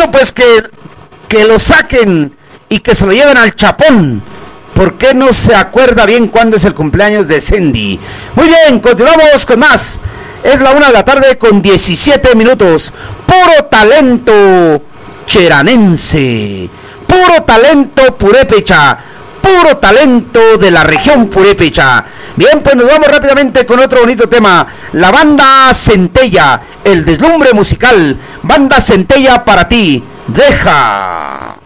Bueno, pues que lo saquen y que se lo lleven al chapón. ¿Por qué no se acuerda bien cuándo es el cumpleaños de Sandy? Muy bien, continuamos con más. Es la 1:17 p.m. Puro talento cheranense. Puro talento purépecha. Puro talento de la región purépecha. Bien, pues nos vamos rápidamente con otro bonito tema. La banda Centella, el deslumbre musical. Banda Centella para ti. Deja.